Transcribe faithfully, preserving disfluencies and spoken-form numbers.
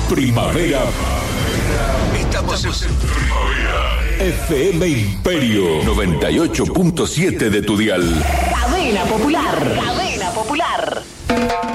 Primavera. Estamos en primavera. F M Imperio noventa y ocho punto siete de tu dial. Cadena Popular. Cadena Popular.